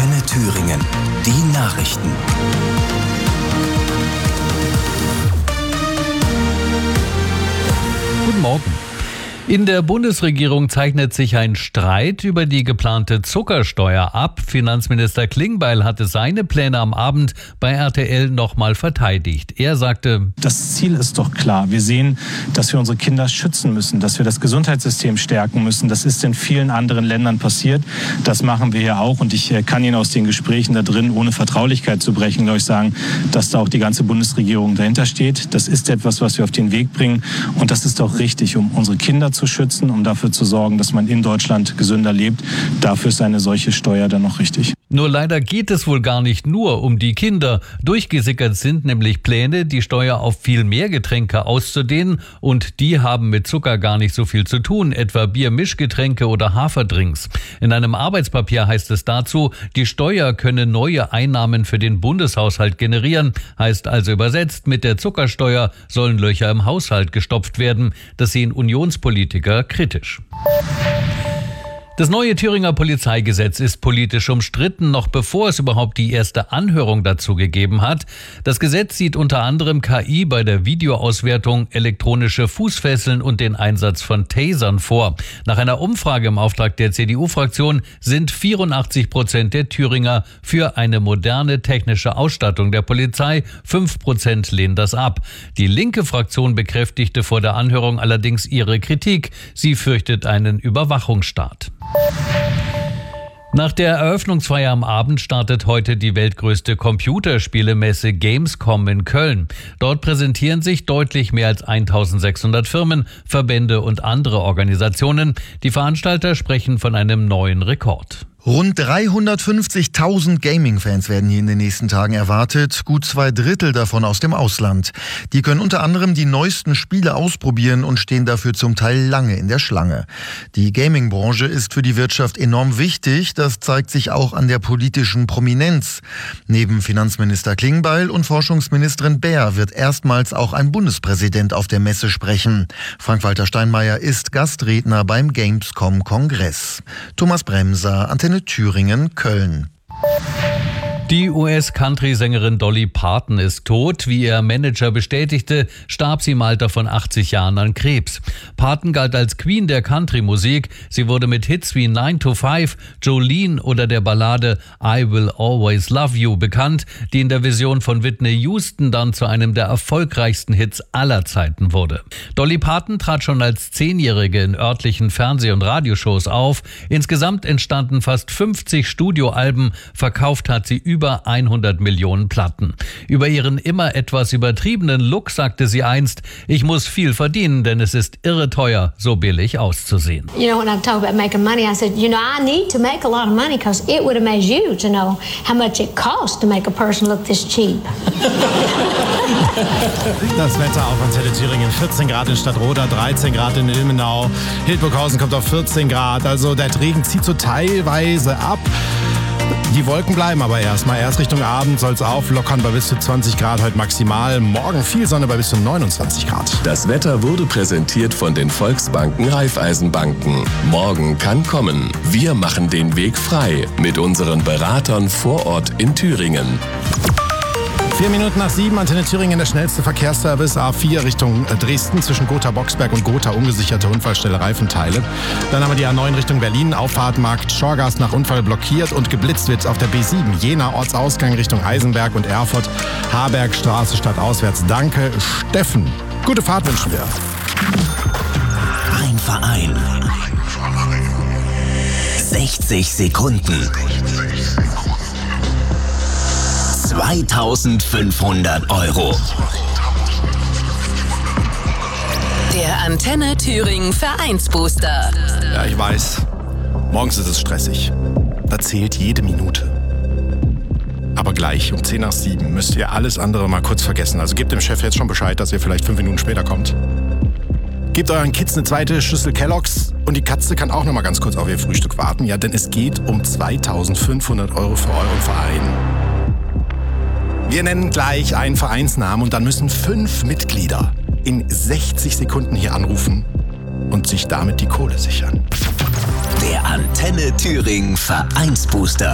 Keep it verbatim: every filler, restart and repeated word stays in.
Antenne Thüringen. Die Nachrichten. Guten Morgen. In der Bundesregierung zeichnet sich ein Streit über die geplante Zuckersteuer ab. Finanzminister Klingbeil hatte seine Pläne am Abend bei R T L nochmal verteidigt. Er sagte: Das Ziel ist doch klar. Wir sehen, dass wir unsere Kinder schützen müssen, dass wir das Gesundheitssystem stärken müssen. Das ist in vielen anderen Ländern passiert. Das machen wir hier auch. Und ich kann Ihnen aus den Gesprächen da drin, ohne Vertraulichkeit zu brechen, glaube ich, sagen, dass da auch die ganze Bundesregierung dahinter steht. Das ist etwas, was wir auf den Weg bringen. Und das ist auch richtig, um unsere Kinder zu schützen, um dafür zu sorgen, dass man in Deutschland gesünder lebt. Dafür ist eine solche Steuer dann noch richtig. Nur leider geht es wohl gar nicht nur um die Kinder. Durchgesickert sind nämlich Pläne, die Steuer auf viel mehr Getränke auszudehnen, und die haben mit Zucker gar nicht so viel zu tun, etwa Biermischgetränke oder Haferdrinks. In einem Arbeitspapier heißt es dazu, die Steuer könne neue Einnahmen für den Bundeshaushalt generieren, heißt also übersetzt, mit der Zuckersteuer sollen Löcher im Haushalt gestopft werden. Das sehen Unionspolitiker kritisch. Das neue Thüringer Polizeigesetz ist politisch umstritten, noch bevor es überhaupt die erste Anhörung dazu gegeben hat. Das Gesetz sieht unter anderem K I bei der Videoauswertung, elektronische Fußfesseln und den Einsatz von Tasern vor. Nach einer Umfrage im Auftrag der C D U-Fraktion sind vierundachtzig Prozent der Thüringer für eine moderne technische Ausstattung der Polizei. fünf Prozent lehnen das ab. Die linke Fraktion bekräftigte vor der Anhörung allerdings ihre Kritik. Sie fürchtet einen Überwachungsstaat. Nach der Eröffnungsfeier am Abend startet heute die weltgrößte Computerspielemesse Gamescom in Köln. Dort präsentieren sich deutlich mehr als eintausendsechshundert Firmen, Verbände und andere Organisationen. Die Veranstalter sprechen von einem neuen Rekord. Rund dreihundertfünfzigtausend Gaming-Fans werden hier in den nächsten Tagen erwartet, gut zwei Drittel davon aus dem Ausland. Die können unter anderem die neuesten Spiele ausprobieren und stehen dafür zum Teil lange in der Schlange. Die Gaming-Branche ist für die Wirtschaft enorm wichtig, das zeigt sich auch an der politischen Prominenz. Neben Finanzminister Klingbeil und Forschungsministerin Baer wird erstmals auch ein Bundespräsident auf der Messe sprechen. Frank-Walter Steinmeier ist Gastredner beim Gamescom-Kongress. Thomas Bremser, Antenne Thüringen, Köln. Die U S-Country-Sängerin Dolly Parton ist tot. Wie ihr Manager bestätigte, starb sie im Alter von achtzig Jahren an Krebs. Parton galt als Queen der Country-Musik. Sie wurde mit Hits wie nine to five, Jolene oder der Ballade I Will Always Love You bekannt, die in der Version von Whitney Houston dann zu einem der erfolgreichsten Hits aller Zeiten wurde. Dolly Parton trat schon als Zehnjährige in örtlichen Fernseh- und Radioshows auf. Insgesamt entstanden fast fünfzig Studioalben. Verkauft hat sie über über hundert Millionen Platten. Über ihren immer etwas übertriebenen Look sagte sie einst: Ich muss viel verdienen, denn es ist irre teuer, so billig auszusehen. You know, when I talk about making money, I said, you know, I need to make a lot of money because it would amaze you to know how much it costs to make a person look this cheap. Das Wetter auf Antenne Thüringen: vierzehn Grad in Stadtroda, dreizehn Grad in Ilmenau. Hildburghausen kommt auf vierzehn Grad. Also der Regen zieht so teilweise ab. Die Wolken bleiben aber erstmal. Erst Richtung Abend soll es auflockern bei bis zu zwanzig Grad heute maximal. Morgen viel Sonne bei bis zu neunundzwanzig Grad. Das Wetter wurde präsentiert von den Volksbanken Raiffeisenbanken. Morgen kann kommen. Wir machen den Weg frei mit unseren Beratern vor Ort in Thüringen. Vier Minuten nach sieben, Antenne Thüringen, der schnellste Verkehrsservice. A vier Richtung Dresden, zwischen Gotha-Boxberg und Gotha, ungesicherte Unfallstelle Reifenteile. Dann haben wir die A neun Richtung Berlin, Auffahrt Markt Schorgast nach Unfall blockiert und geblitzt wird auf der B sieben. Jena Ortsausgang Richtung Eisenberg und Erfurt, Harbergstraße stadtauswärts. Danke, Steffen. Gute Fahrt wünschen wir. Ein Verein. sechzig Sekunden. zweitausendfünfhundert Euro. Der Antenne Thüringen Vereinsbooster. Ja, ich weiß. Morgens ist es stressig. Da zählt jede Minute. Aber gleich um zehn nach sieben müsst ihr alles andere mal kurz vergessen. Also gebt dem Chef jetzt schon Bescheid, dass ihr vielleicht fünf Minuten später kommt. Gebt euren Kids eine zweite Schüssel Kellogg's und die Katze kann auch noch mal ganz kurz auf ihr Frühstück warten. Ja, denn es geht um zweitausendfünfhundert Euro für euren Verein. Wir nennen gleich einen Vereinsnamen und dann müssen fünf Mitglieder in sechzig Sekunden hier anrufen und sich damit die Kohle sichern. Der Antenne Thüringen Vereinsbooster.